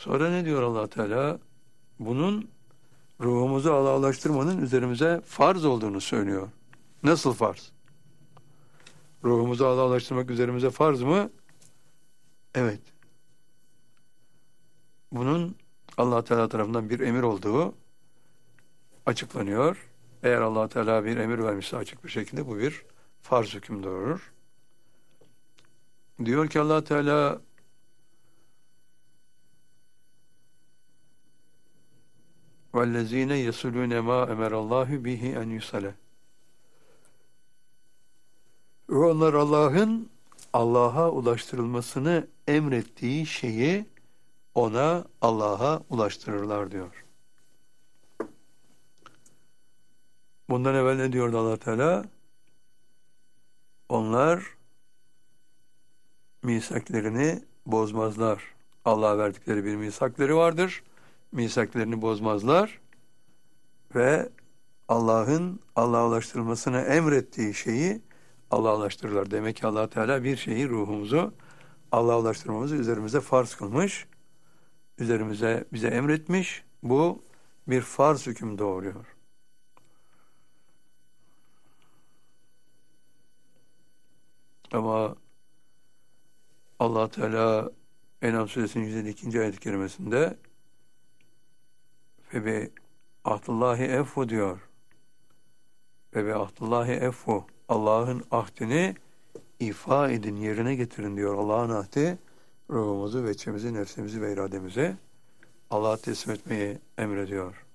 Sonra ne diyor Allah Teala? Bunun ruhumuzu Allah'laştırmanın üzerimize farz olduğunu söylüyor. Nasıl farz? Ruhumuzu Allah'laştırmak üzerimize farz mı? Evet. Bunun Allah Teala tarafından bir emir olduğu açıklanıyor. Eğer Allah Teala bir emir vermişse açık bir şekilde bu bir farz hüküm doğurur. Diyor ki Allah Teala وَالَّذ۪ينَ يَسُلُونَ مَا اَمَرَ اللّٰهُ بِهِ اَنْ يُسَلَ. Ve onlar Allah'ın Allah'a ulaştırılmasını emrettiği şeyi ona, Allah'a ulaştırırlar diyor. Bundan evvel ne diyordu Allah Teala? Onlar misaklerini bozmazlar. Allah'a verdikleri bir misakları vardır. Misaklerini bozmazlar ve Allah'ın Allah'a ulaştırılmasını emrettiği şeyi Allah'a ulaştırırlar. Demek ki Allah Teala bir şeyi, ruhumuzu Allah'a ulaştırmamızı üzerimize farz kılmış. Üzerimize bize emretmiş. Bu bir farz hüküm doğuruyor. Ama Allah Teala En'am suresinin 152. ayet-i kerimesinde Febe ahdullahi effu diyor. Febe ahdullahi effu. Allah'ın ahdini ifa edin, yerine getirin diyor. Allah'ın ahdi ruhumuzu, veçemizi, nefsimizi ve irademizi Allah'a teslim etmeyi emrediyor.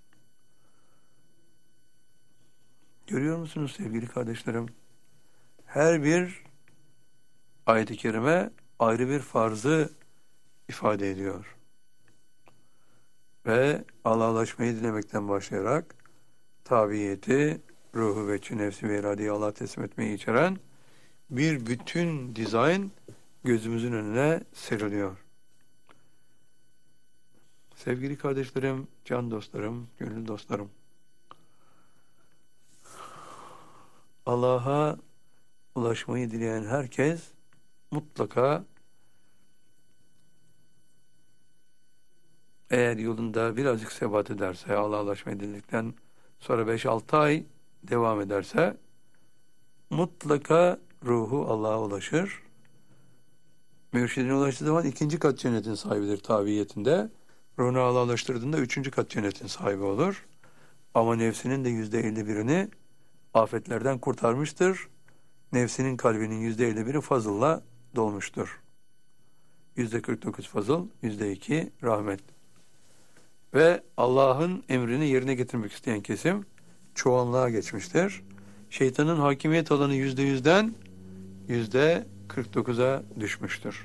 Görüyor musunuz sevgili kardeşlerim? Her bir ayet-i kerime ayrı bir farzı ifade ediyor. Ve Allah'laşmayı dilemekten başlayarak tabiyeti, ruhu, veçi, nefsi ve iradeyi Allah'a teslim etmeyi içeren bir bütün dizayn gözümüzün önüne seriliyor. Sevgili kardeşlerim, can dostlarım, gönül dostlarım. Allah'a ulaşmayı dileyen herkes mutlaka eğer yolunda birazcık sebat ederse, Allah'a ulaşmayı diledikten sonra 5-6 ay devam ederse mutlaka ruhu Allah'a ulaşır. Mürşidine ulaştığı zaman 2. kat cennetin sahibidir tabiyetinde. Ruhunu Allah'a ulaştırdığında 3. kat cennetin sahibi olur. Ama nefsinin de %51'ini afetlerden kurtarmıştır. Nefsinin kalbinin %51'i fazılla dolmuştur. %49 fazıl, %2 rahmet. Ve Allah'ın emrini yerine getirmek isteyen kesim çoğunluğa geçmiştir. Şeytanın hakimiyet alanı %100'den %49'a düşmüştür.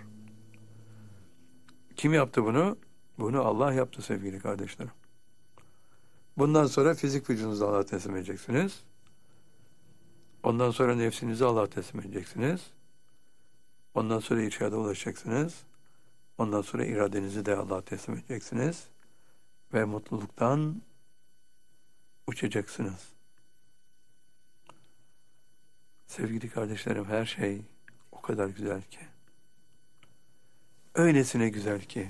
Kim yaptı bunu? Bunu Allah yaptı sevgili kardeşlerim. Bundan sonra fizik vücudunuzu Allah'a teslim edeceksiniz. Ondan sonra nefsinizi Allah'a teslim edeceksiniz. Ondan sonra irşada ulaşacaksınız. Ondan sonra iradenizi de Allah'a teslim edeceksiniz. Ve mutluluktan uçacaksınız. Sevgili kardeşlerim, her şey o kadar güzel ki. Öylesine güzel ki.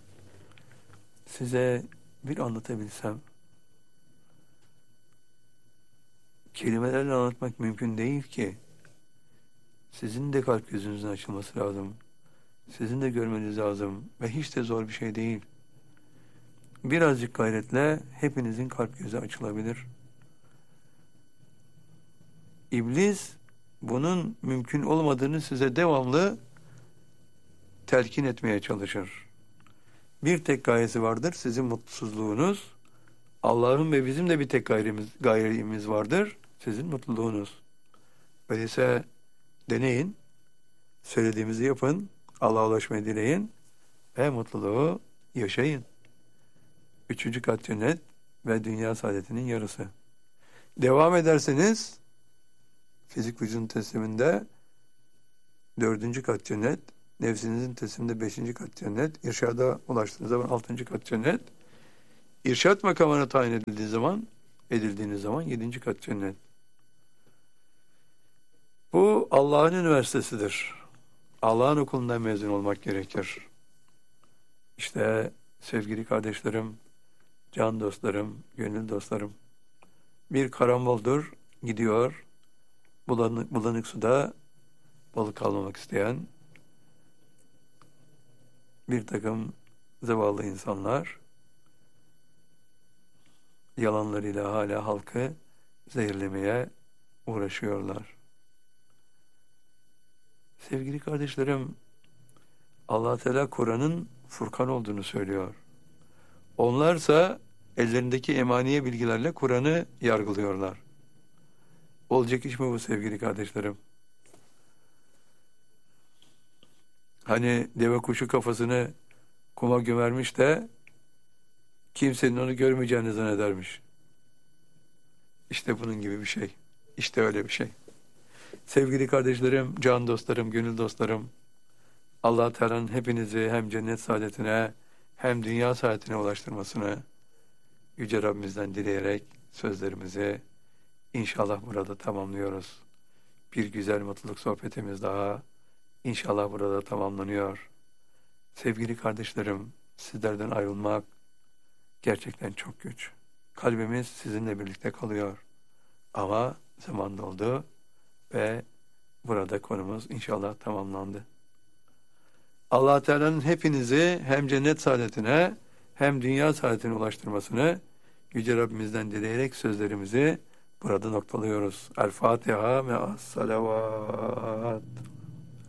Size bir anlatabilsem, kelimelerle anlatmak mümkün değil ki. Sizin de kalp gözünüzün açılması lazım. Sizin de görmeniz lazım. Ve hiç de zor bir şey değil. Birazcık gayretle hepinizin kalp gözü açılabilir. İblis bunun mümkün olmadığını size devamlı telkin etmeye çalışır. Bir tek gayesi vardır, sizin mutsuzluğunuz. Allah'ın ve bizim de bir tek gayemiz vardır, sizin mutluluğunuz. Öyleyse deneyin, söylediğimizi yapın, Allah'a ulaşmayı dileyin ve mutluluğu yaşayın. 3. kat cennet ve dünya saadetinin yarısı. Devam ederseniz fizik vücudun tesliminde 4. kat cennet, nefsinizin tesliminde 5. kat cennet, irşada ulaştığınız zaman 6. kat cennet, irşat makamına tayin edildiğiniz zaman 7. kat cennet. Bu Allah'ın üniversitesidir. Allah'ın okulundan mezun olmak gerekir. İşte sevgili kardeşlerim, can dostlarım, gönül dostlarım. Bir karamboldur, gidiyor, bulanık suda balık almamak isteyen bir takım zavallı insanlar yalanlarıyla hala halkı zehirlemeye uğraşıyorlar. Sevgili kardeşlerim, Allah Teala Kur'an'ın Furkan olduğunu söylüyor. Onlarsa ellerindeki emaniye bilgilerle Kur'an'ı yargılıyorlar. Olacak iş mi bu sevgili kardeşlerim? Hani deve kuşu kafasını kuma gömermiş de kimsenin onu görmeyeceğini zannedermiş. İşte bunun gibi bir şey. İşte öyle bir şey. Sevgili kardeşlerim, can dostlarım, gönül dostlarım, Allah Teala'nın hepinizi hem cennet saadetine hem dünya saadetine ulaştırmasını Yüce Rabbimizden dileyerek sözlerimizi inşallah burada tamamlıyoruz. Bir güzel mutluluk sohbetimiz daha inşallah burada tamamlanıyor. Sevgili kardeşlerim, sizlerden ayrılmak gerçekten çok güç. Kalbimiz sizinle birlikte kalıyor. Ama zaman doldu ve burada konumuz inşallah tamamlandı. Allah Teala'nın hepinizi hem cennet saadetine hem dünya saadetine ulaştırmasını Yüce Rabbimizden dileyerek sözlerimizi burada noktalıyoruz. El Fatiha me'as salavat.